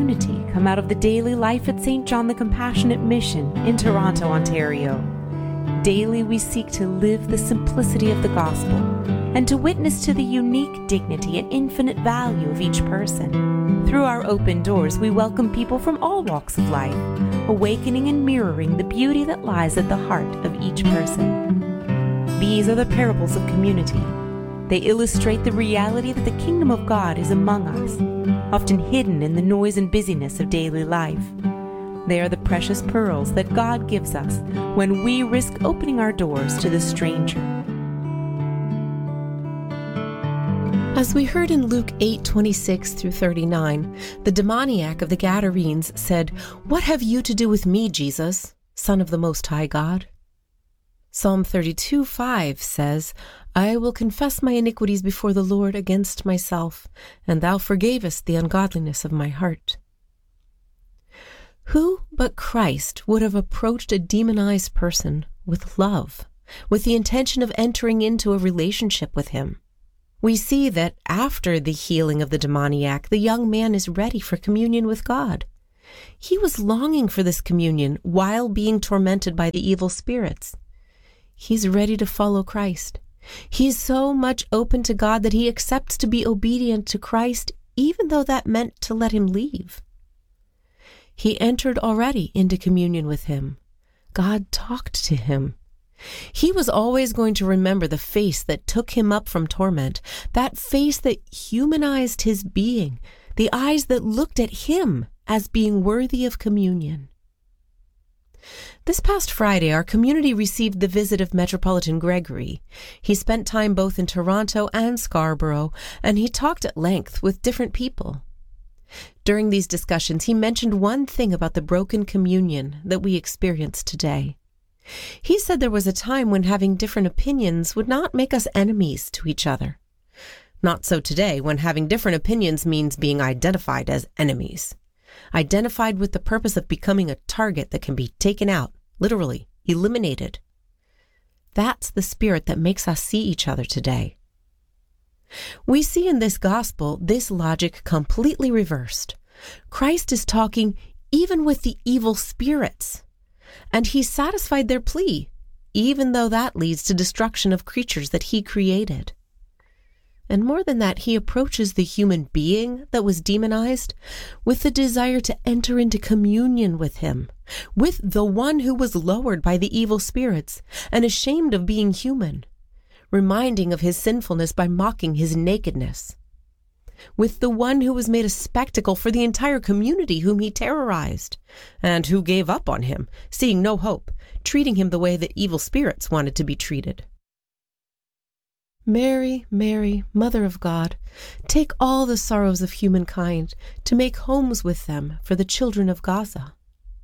Unity come out of the daily life at St. John the Compassionate Mission in Toronto, Ontario. Daily we seek to live the simplicity of the gospel and to witness to the unique dignity and infinite value of each person. Through our open doors, we welcome people from all walks of life, awakening and mirroring the beauty that lies at the heart of each person. These are the parables of community. They illustrate the reality that the kingdom of God is among us, often hidden in the noise and busyness of daily life. They are the precious pearls that God gives us when we risk opening our doors to the stranger. As we heard in Luke 8:26 through 39, the demoniac of the Gadarenes said, "What have you to do with me, Jesus, Son of the Most High God?" Psalm 32:5 says, "I will confess my iniquities before the Lord against myself, and thou forgavest the ungodliness of my heart." Who but Christ would have approached a demonized person with love, with the intention of entering into a relationship with him? We see that after the healing of the demoniac, the young man is ready for communion with God. He was longing for this communion while being tormented by the evil spirits. He's ready to follow Christ. He's so much open to God that he accepts to be obedient to Christ, even though that meant to let him leave. He entered already into communion with him. God talked to him. He was always going to remember the face that took him up from torment, that face that humanized his being, the eyes that looked at him as being worthy of communion. This past Friday, our community received the visit of Metropolitan Gregory. He spent time both in Toronto and Scarborough, and he talked at length with different people. During these discussions, he mentioned one thing about the broken communion that we experience today. He said there was a time when having different opinions would not make us enemies to each other. Not so today, when having different opinions means being identified as enemies. Identified with the purpose of becoming a target that can be taken out, literally, eliminated. That's the spirit that makes us see each other today. We see in this gospel this logic completely reversed. Christ is talking even with the evil spirits, and he satisfied their plea, even though that leads to destruction of creatures that he created. And more than that, he approaches the human being that was demonized with the desire to enter into communion with him, with the one who was lowered by the evil spirits and ashamed of being human, reminding of his sinfulness by mocking his nakedness, with the one who was made a spectacle for the entire community whom he terrorized, and who gave up on him, seeing no hope, treating him the way that evil spirits wanted to be treated. Mary, Mary, Mother of God, take all the sorrows of humankind to make homes with them for the children of Gaza.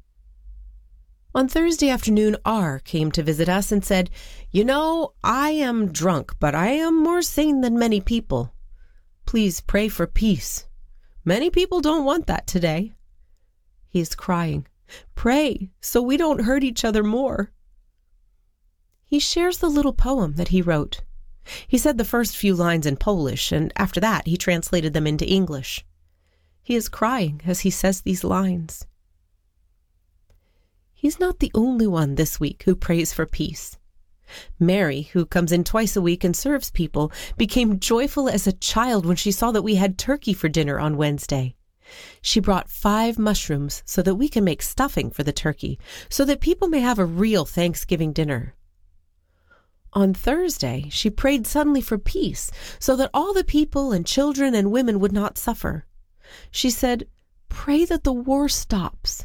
On Thursday afternoon, R came to visit us and said, "You know, I am drunk, but I am more sane than many people. Please pray for peace. Many people don't want that today." He is crying, "Pray so we don't hurt each other more." He shares the little poem that he wrote. He said the first few lines in Polish, and after that he translated them into English. He is crying as he says these lines. He's not the only one this week who prays for peace. Mary, who comes in twice a week and serves people, became joyful as a child when she saw that we had turkey for dinner on Wednesday. She brought 5 mushrooms so that we can make stuffing for the turkey, so that people may have a real Thanksgiving dinner. On Thursday, she prayed suddenly for peace, so that all the people and children and women would not suffer. She said, "Pray that the war stops."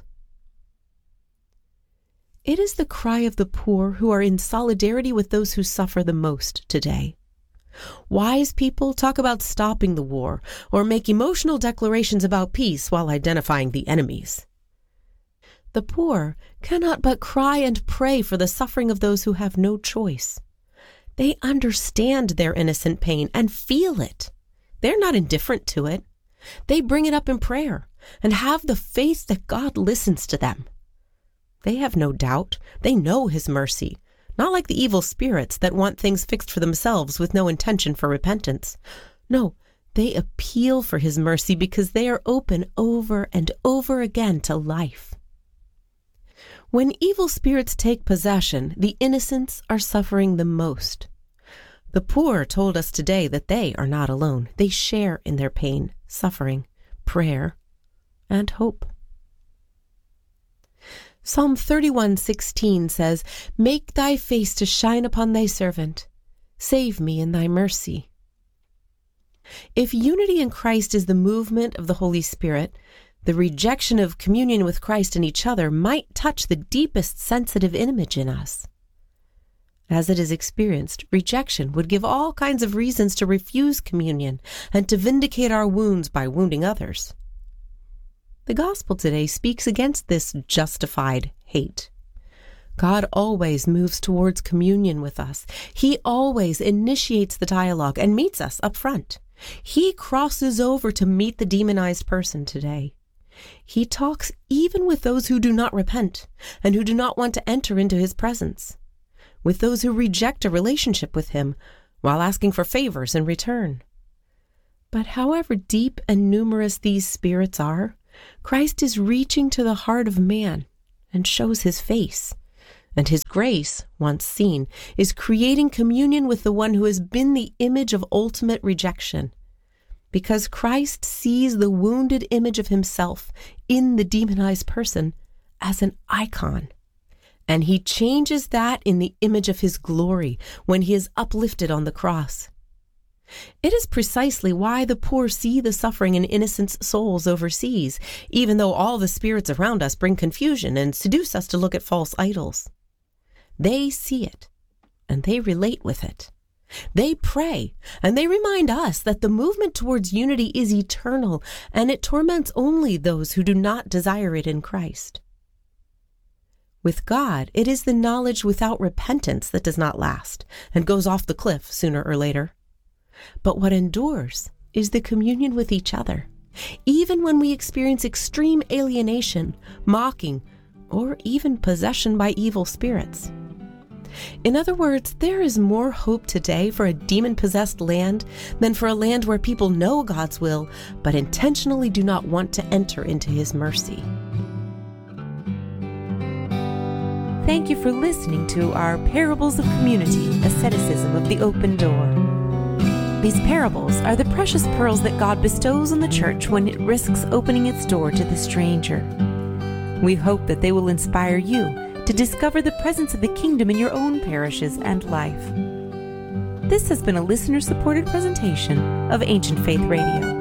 It is the cry of the poor who are in solidarity with those who suffer the most today. Wise people talk about stopping the war or make emotional declarations about peace while identifying the enemies. The poor cannot but cry and pray for the suffering of those who have no choice. They understand their innocent pain and feel it. They're not indifferent to it. They bring it up in prayer and have the faith that God listens to them. They have no doubt. They know his mercy, not like the evil spirits that want things fixed for themselves with no intention for repentance. No, They appeal for his mercy because they are open over and over again to life. When evil spirits take possession, the innocents are suffering the most. The poor told us today that they are not alone. They share in their pain, suffering, prayer, and hope. Psalm 31:16 says, "Make thy face to shine upon thy servant. Save me in thy mercy." If unity in Christ is the movement of the Holy Spirit, the rejection of communion with Christ and each other might touch the deepest sensitive image in us. As it is experienced, rejection would give all kinds of reasons to refuse communion and to vindicate our wounds by wounding others. The gospel today speaks against this justified hate. God always moves towards communion with us. He always initiates the dialogue and meets us up front. He crosses over to meet the demonized person today. He talks even with those who do not repent and who do not want to enter into his presence, with those who reject a relationship with him while asking for favors in return. But however deep and numerous these spirits are, Christ is reaching to the heart of man and shows his face. And his grace, once seen, is creating communion with the one who has been the image of ultimate rejection. Because Christ sees the wounded image of himself in the demonized person as an icon. And he changes that in the image of his glory when he is uplifted on the cross. It is precisely why the poor see the suffering in innocent souls overseas, even though all the spirits around us bring confusion and seduce us to look at false idols. They see it, and they relate with it. They pray, and they remind us that the movement towards unity is eternal, and it torments only those who do not desire it in Christ. With God, it is the knowledge without repentance that does not last and goes off the cliff sooner or later. But what endures is the communion with each other, even when we experience extreme alienation, mocking, or even possession by evil spirits. In other words, there is more hope today for a demon-possessed land than for a land where people know God's will, but intentionally do not want to enter into his mercy. Thank you for listening to our Parables of Community, Asceticism of the Open Door. These parables are the precious pearls that God bestows on the church when it risks opening its door to the stranger. We hope that they will inspire you to discover the presence of the kingdom in your own parishes and life. This has been a listener-supported presentation of Ancient Faith Radio.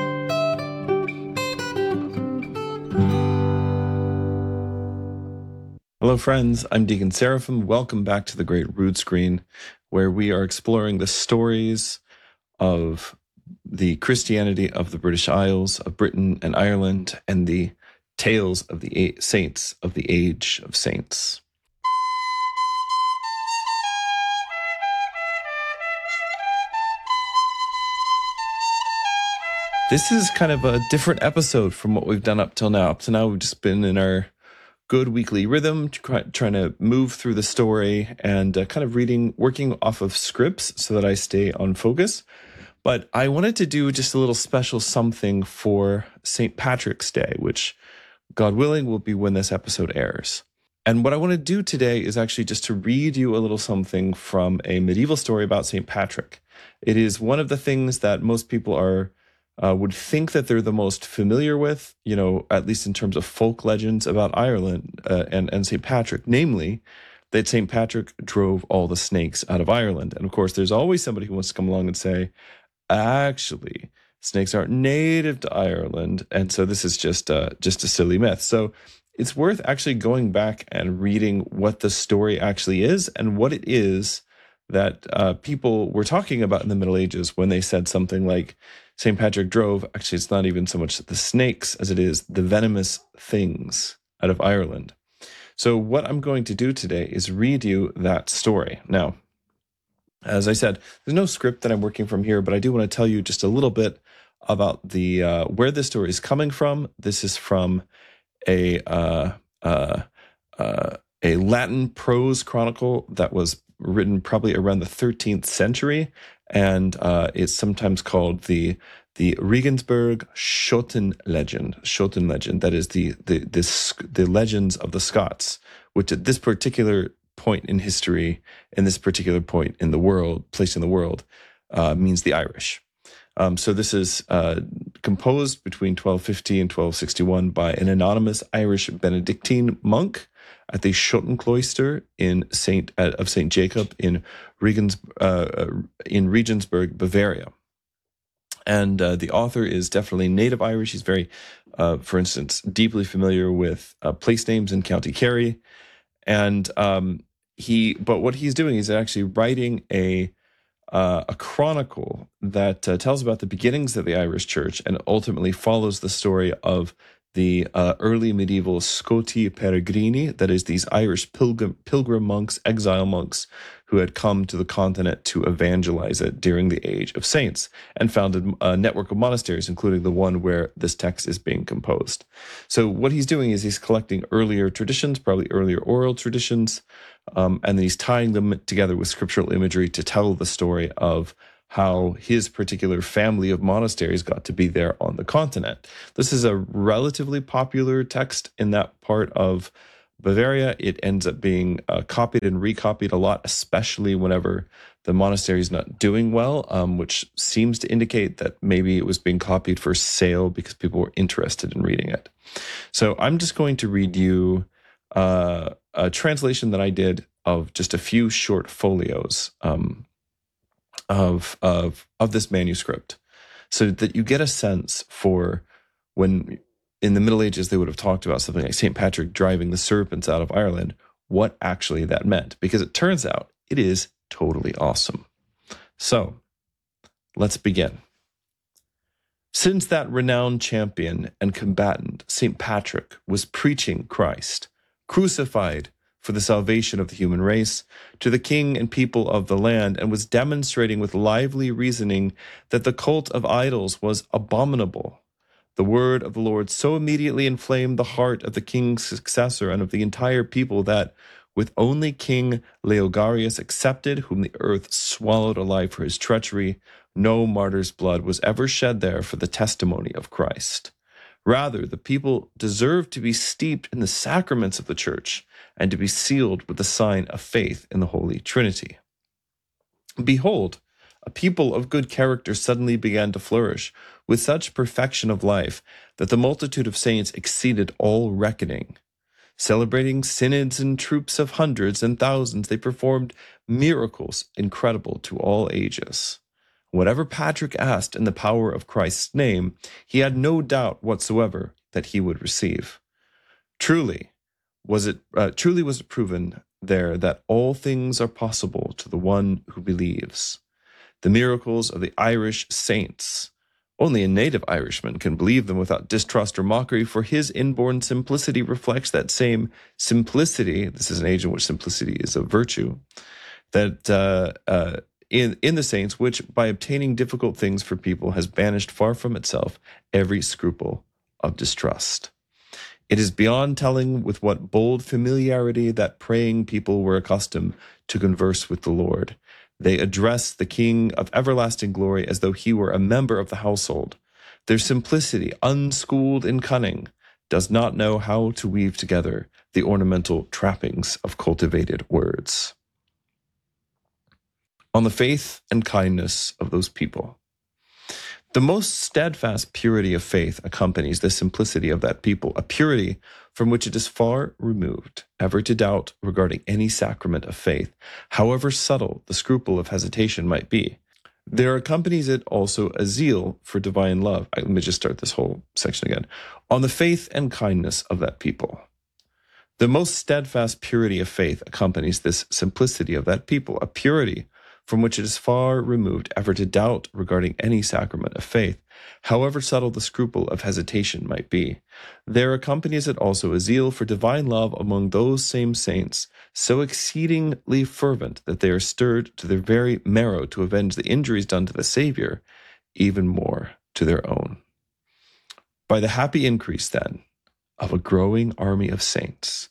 Hello friends, I'm Deacon Seraphim. Welcome back to the Great Rood Screen, where we are exploring the stories of the Christianity of the British Isles, of Britain and Ireland, and the tales of the saints of the Age of Saints. This is kind of a different episode from what we've done up till now. Up to now, we've just been in our good weekly rhythm, trying to move through the story and kind of working off of scripts so that I stay on focus. But I wanted to do just a little special something for St. Patrick's Day, which, God willing, will be when this episode airs. And what I want to do today is actually just to read you a little something from a medieval story about St. Patrick. It is one of the things that most people would think that they're the most familiar with, at least in terms of folk legends about Ireland and St. Patrick, namely that St. Patrick drove all the snakes out of Ireland. And of course, there's always somebody who wants to come along and say, actually, snakes aren't native to Ireland, and so this is just a silly myth. So it's worth actually going back and reading what the story actually is and what it is that people were talking about in the Middle Ages when they said something like St. Patrick drove. Actually, it's not even so much the snakes as it is the venomous things out of Ireland. So what I'm going to do today is read you that story. Now, as I said, there's no script that I'm working from here, but I do want to tell you just a little bit about the where this story is coming from. This is from a Latin prose chronicle that was written probably around the 13th century, and it's sometimes called the Regensburg Schotten legend. Schotten legend, that is the legends of the Scots, which at this particular point in history, in this particular point in the world, place in the world, means the Irish. So this is composed between 1250 and 1261 by an anonymous Irish Benedictine monk at the Schotten cloister of Saint Jacob in Regensburg, Bavaria. And the author is definitely native Irish. He's very, for instance, deeply familiar with place names in County Kerry. And but what he's doing is actually writing a chronicle that tells about the beginnings of the Irish Church and ultimately follows the story of the early medieval Scoti Peregrini, that is, these Irish pilgrim monks, exile monks, who had come to the continent to evangelize it during the Age of Saints, and founded a network of monasteries, including the one where this text is being composed. So what he's doing is he's collecting earlier traditions, probably earlier oral traditions, and then he's tying them together with scriptural imagery to tell the story of how his particular family of monasteries got to be there on the continent. This is a relatively popular text in that part of Bavaria. It ends up being copied and recopied a lot, especially whenever the monastery is not doing well, which seems to indicate that maybe it was being copied for sale because people were interested in reading it. So I'm just going to read you a translation that I did of just a few short folios of this manuscript, so that you get a sense for when in the Middle Ages they would have talked about something like St. Patrick driving the serpents out of Ireland, what actually that meant, because it turns out it is totally awesome. So let's begin. Since that renowned champion and combatant, St. Patrick, was preaching Christ, crucified for the salvation of the human race, to the king and people of the land, and was demonstrating with lively reasoning that the cult of idols was abominable, the word of the Lord so immediately inflamed the heart of the king's successor and of the entire people that, with only King Leogarius excepted, whom the earth swallowed alive for his treachery, no martyr's blood was ever shed there for the testimony of Christ. Rather, the people deserved to be steeped in the sacraments of the church and to be sealed with the sign of faith in the Holy Trinity. Behold, a people of good character suddenly began to flourish with such perfection of life that the multitude of saints exceeded all reckoning. Celebrating synods and troops of hundreds and thousands, they performed miracles incredible to all ages. Whatever Patrick asked in the power of Christ's name, he had no doubt whatsoever that he would receive. Truly was it proven there that all things are possible to the one who believes. The miracles of the Irish saints, only a native Irishman can believe them without distrust or mockery, for his inborn simplicity reflects that same simplicity. This is an age in which simplicity is a virtue, that in the saints, which by obtaining difficult things for people has banished far from itself every scruple of distrust. It is beyond telling with what bold familiarity that praying people were accustomed to converse with the Lord. They address the King of everlasting glory as though he were a member of the household. Their simplicity, unschooled in cunning, does not know how to weave together the ornamental trappings of cultivated words. On the faith and kindness of those people. The most steadfast purity of faith accompanies the simplicity of that people, a purity from which it is far removed ever to doubt regarding any sacrament of faith, however subtle the scruple of hesitation might be. There accompanies it also a zeal for divine love. Let me just start this whole section again. On the faith and kindness of that people. The most steadfast purity of faith accompanies this simplicity of that people, a purity from which it is far removed ever to doubt regarding any sacrament of faith, however subtle the scruple of hesitation might be. There accompanies it also a zeal for divine love among those same saints, so exceedingly fervent that they are stirred to their very marrow to avenge the injuries done to the Savior, even more to their own. By the happy increase, then, of a growing army of saints,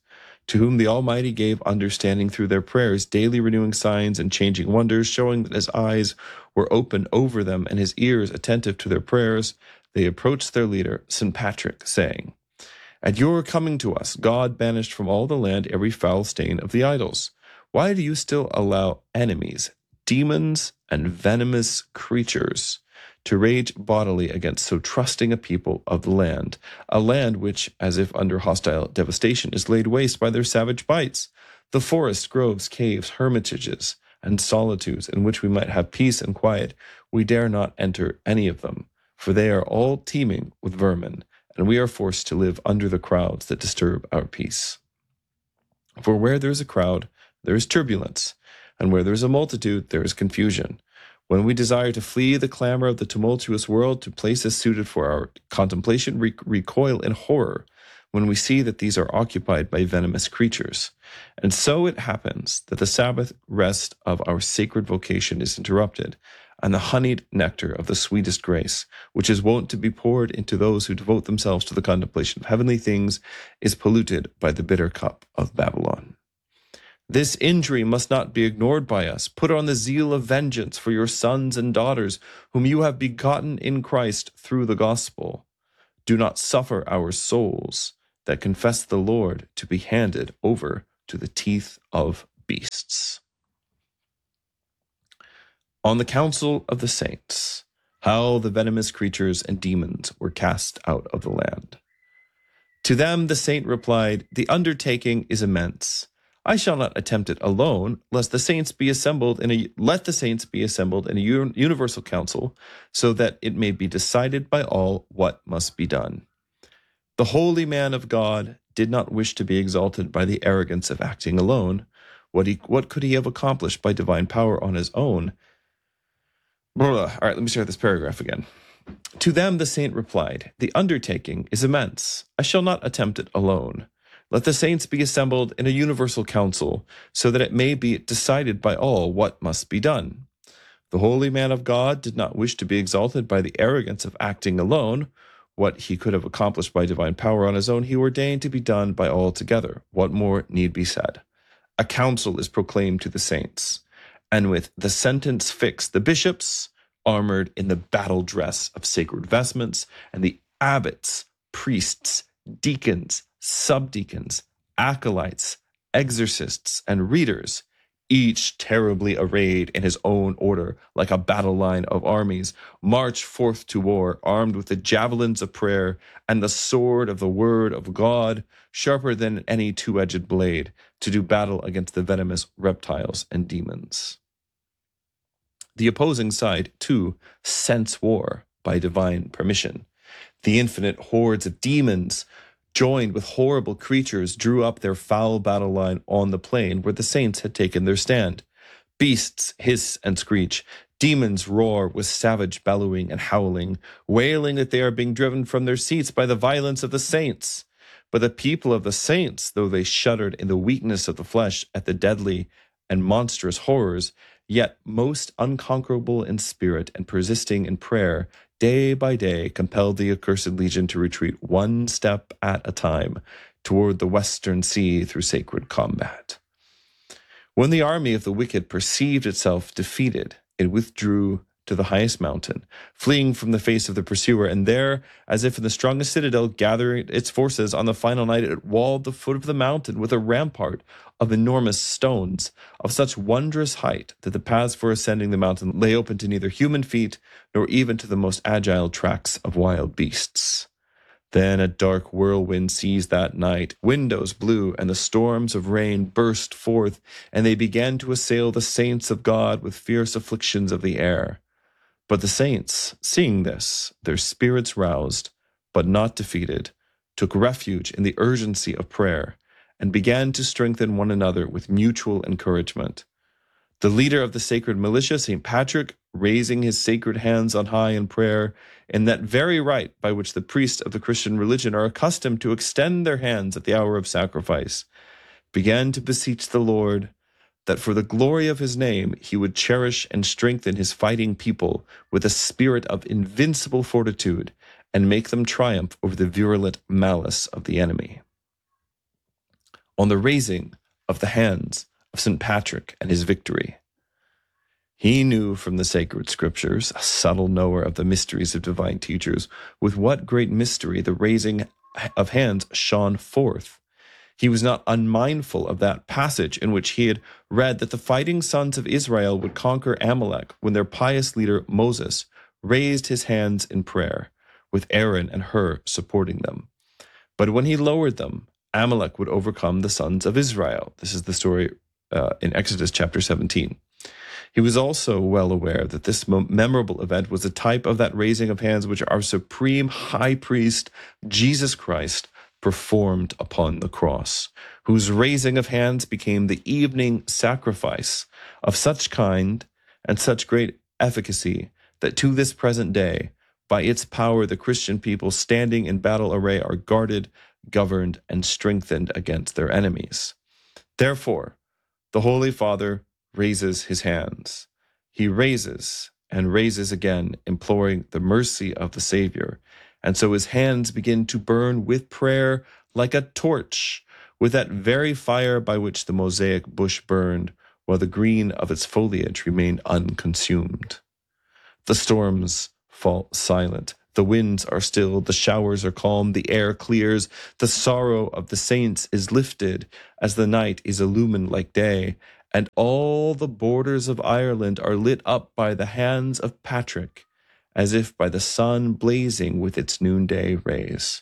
to whom the Almighty gave understanding through their prayers, daily renewing signs and changing wonders, showing that his eyes were open over them and his ears attentive to their prayers, they approached their leader, St. Patrick, saying, At your coming to us, God banished from all the land every foul stain of the idols. Why do you still allow enemies, demons, and venomous creatures to rage bodily against so trusting a people of the land, a land which, as if under hostile devastation, is laid waste by their savage bites, the forests, groves, caves, hermitages, and solitudes in which we might have peace and quiet, we dare not enter any of them, for they are all teeming with vermin, and we are forced to live under the crowds that disturb our peace. For where there is a crowd, there is turbulence, and where there is a multitude, there is confusion. When we desire to flee the clamor of the tumultuous world to places suited for our contemplation, we recoil in horror when we see that these are occupied by venomous creatures. And so it happens that the Sabbath rest of our sacred vocation is interrupted, and the honeyed nectar of the sweetest grace, which is wont to be poured into those who devote themselves to the contemplation of heavenly things, is polluted by the bitter cup of Babylon. This injury must not be ignored by us. Put on the zeal of vengeance for your sons and daughters, whom you have begotten in Christ through the gospel. Do not suffer our souls that confess the Lord to be handed over to the teeth of beasts. On the council of the saints, how the venomous creatures and demons were cast out of the land. To them the saint replied, The undertaking is immense. I shall not attempt it alone, let the saints be assembled in a universal council, so that it may be decided by all what must be done. The holy man of God did not wish to be exalted by the arrogance of acting alone. What could he have accomplished by divine power on his own? All right, let me start this paragraph again. To them the saint replied, The undertaking is immense. I shall not attempt it alone. Let the saints be assembled in a universal council, so that it may be decided by all what must be done. The holy man of God did not wish to be exalted by the arrogance of acting alone. What he could have accomplished by divine power on his own, he ordained to be done by all together. What more need be said? A council is proclaimed to the saints, and with the sentence fixed, the bishops, armored in the battle dress of sacred vestments, and the abbots, priests, deacons, subdeacons, acolytes, exorcists, and readers, each terribly arrayed in his own order like a battle line of armies, march forth to war, armed with the javelins of prayer and the sword of the word of God, sharper than any two-edged blade, to do battle against the venomous reptiles and demons. The opposing side, too, scents war by divine permission. The infinite hordes of demons, joined with horrible creatures, drew up their foul battle line on the plain where the saints had taken their stand. Beasts hiss and screech. Demons roar with savage bellowing and howling, wailing that they are being driven from their seats by the violence of the saints. But the people of the saints, though they shuddered in the weakness of the flesh at the deadly and monstrous horrors, yet most unconquerable in spirit and persisting in prayer, day by day compelled the accursed legion to retreat one step at a time toward the western sea through sacred combat. When the army of the wicked perceived itself defeated, it withdrew to the highest mountain, fleeing from the face of the pursuer, and there, as if in the strongest citadel, gathering its forces on the final night, it walled the foot of the mountain with a rampart of enormous stones, of such wondrous height that the paths for ascending the mountain lay open to neither human feet nor even to the most agile tracks of wild beasts. Then a dark whirlwind seized that night, windows blew, and the storms of rain burst forth, and they began to assail the saints of God with fierce afflictions of the air. But the saints, seeing this, their spirits roused, but not defeated, took refuge in the urgency of prayer, and began to strengthen one another with mutual encouragement. The leader of the sacred militia, St. Patrick, raising his sacred hands on high in prayer, in that very rite by which the priests of the Christian religion are accustomed to extend their hands at the hour of sacrifice, began to beseech the Lord that for the glory of his name he would cherish and strengthen his fighting people with a spirit of invincible fortitude and make them triumph over the virulent malice of the enemy. on the raising of the hands of St. Patrick and his victory. He knew from the sacred scriptures, a subtle knower of the mysteries of divine teachers, with what great mystery the raising of hands shone forth. He was not unmindful of that passage in which he had read that the fighting sons of Israel would conquer Amalek when their pious leader Moses raised his hands in prayer, with Aaron and Hur supporting them. But when he lowered them, Amalek would overcome the sons of Israel. This is the story in Exodus chapter 17. He was also well aware that this memorable event was a type of that raising of hands which our supreme high priest, Jesus Christ, performed upon the cross, whose raising of hands became the evening sacrifice of such kind and such great efficacy that to this present day, by its power, the Christian people standing in battle array are guarded, governed, and strengthened against their enemies. Therefore, the Holy Father raises his hands. He raises and raises again, imploring the mercy of the Savior. And so his hands begin to burn with prayer like a torch, with that very fire by which the mosaic bush burned, while the green of its foliage remained unconsumed. The storms fall silent. The winds are still, the showers are calm, the air clears, the sorrow of the saints is lifted as the night is illumined like day, and all the borders of Ireland are lit up by the hands of Patrick, as if by the sun blazing with its noonday rays.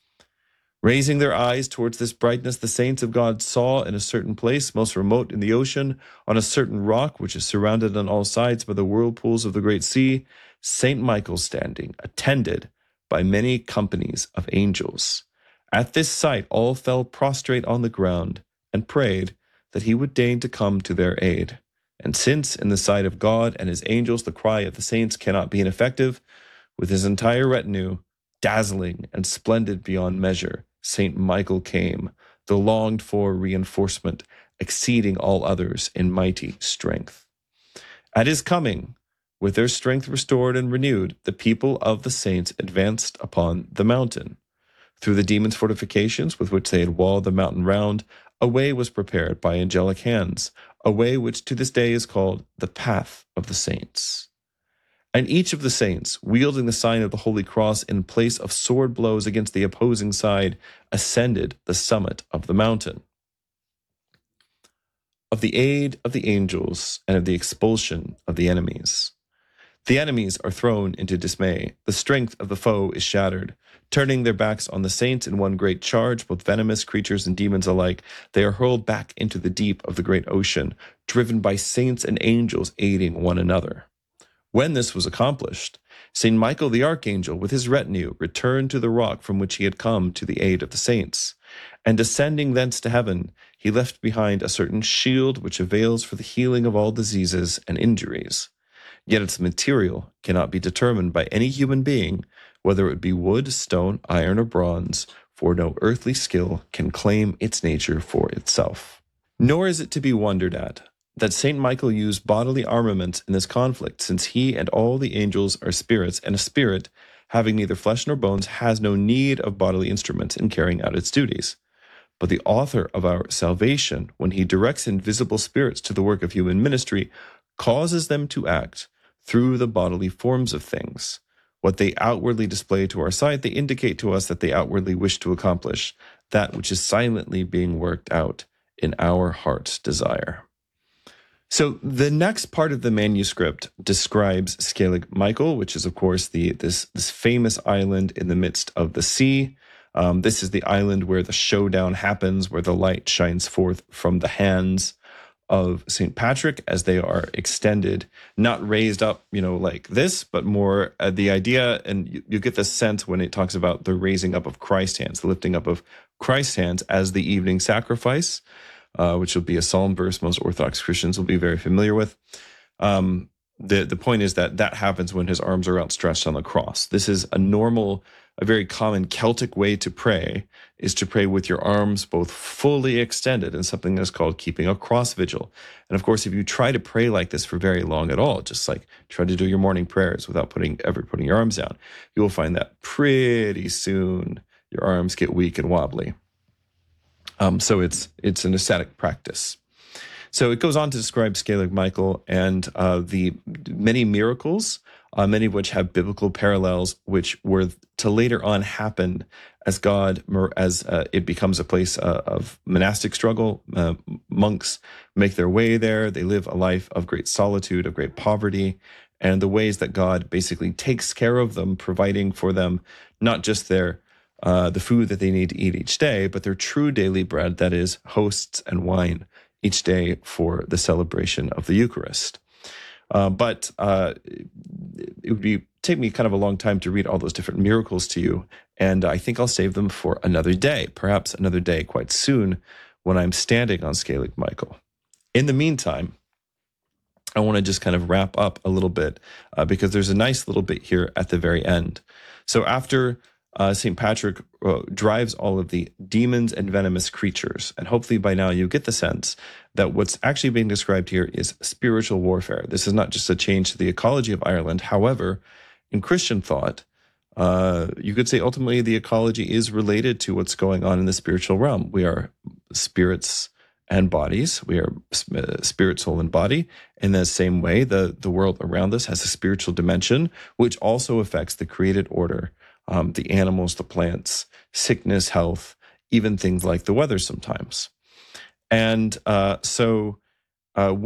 Raising their eyes towards this brightness, the saints of God saw in a certain place, most remote in the ocean, on a certain rock which is surrounded on all sides by the whirlpools of the great sea, Saint Michael standing, attended by many companies of angels. At this sight all fell prostrate on the ground and prayed that he would deign to come to their aid. And since in the sight of God and his angels the cry of the saints cannot be ineffective, with his entire retinue, dazzling and splendid beyond measure, Saint Michael came, the longed-for reinforcement, exceeding all others in mighty strength. At his coming, with their strength restored and renewed, the people of the saints advanced upon the mountain. Through the demons' fortifications with which they had walled the mountain round, a way was prepared by angelic hands, a way which to this day is called the Path of the Saints. And each of the saints, wielding the sign of the Holy Cross in place of sword blows against the opposing side, ascended the summit of the mountain. Of the aid of the angels and of the expulsion of the enemies. The enemies are thrown into dismay. The strength of the foe is shattered. Turning their backs on the saints in one great charge, both venomous creatures and demons alike, they are hurled back into the deep of the great ocean, driven by saints and angels aiding one another. When this was accomplished, Saint Michael the Archangel with his retinue returned to the rock from which he had come to the aid of the saints. And descending thence to heaven, he left behind a certain shield which avails for the healing of all diseases and injuries. Yet its material cannot be determined by any human being, whether it be wood, stone, iron, or bronze, for no earthly skill can claim its nature for itself. Nor is it to be wondered at that Saint Michael used bodily armaments in this conflict, since he and all the angels are spirits, and a spirit, having neither flesh nor bones, has no need of bodily instruments in carrying out its duties. But the author of our salvation, when he directs invisible spirits to the work of human ministry, causes them to act through the bodily forms of things. What they outwardly display to our sight, they indicate to us that they outwardly wish to accomplish that which is silently being worked out in our heart's desire. So the next part of the manuscript describes Scalig Michael, which is, of course, this famous island in the midst of the sea. This is the island where the showdown happens, where the light shines forth from the hands of St. Patrick as they are extended, not raised up, like this, but more the idea, and you get this sense when it talks about the raising up of Christ's hands, the lifting up of Christ's hands as the evening sacrifice, which will be a psalm verse most Orthodox Christians will be very familiar with. The point is that happens when his arms are outstretched on the cross. This is a very common Celtic way to pray, is to pray with your arms both fully extended in something that's called keeping a cross vigil. And of course, if you try to pray like this for very long at all, just like try to do your morning prayers without ever putting your arms down, you will find that pretty soon your arms get weak and wobbly. So it's an ascetic practice. So it goes on to describe Scalig Michael and the many miracles, many of which have biblical parallels, which were to later on happen as it becomes a place of monastic struggle. Monks make their way there. They live a life of great solitude, of great poverty, and the ways that God basically takes care of them, providing for them not just the food that they need to eat each day, but their true daily bread, that is hosts and wine each day for the celebration of the Eucharist. But it would take me kind of a long time to read all those different miracles to you, and I think I'll save them for another day, perhaps another day quite soon when I'm standing on Scalig Michael. In the meantime, I want to just kind of wrap up a little bit because there's a nice little bit here at the very end. So after St. Patrick drives all of the demons and venomous creatures, and hopefully by now you get the sense that what's actually being described here is spiritual warfare. This is not just a change to the ecology of Ireland. However, in Christian thought, you could say ultimately the ecology is related to what's going on in the spiritual realm. We are spirits and bodies. We are spirit, soul, and body. In the same way, the world around us has a spiritual dimension, which also affects the created order, the animals, the plants, sickness, health, even things like the weather sometimes. And so